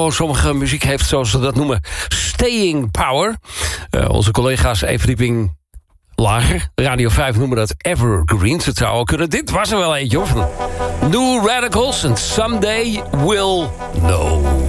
sommige muziek heeft, zoals ze dat noemen, staying power. Onze collega's even verdieping lager. Radio 5 noemen dat evergreens. Het zou al kunnen. Dit was er wel eentje, hoor. Van New Radicals en Someday We'll Know.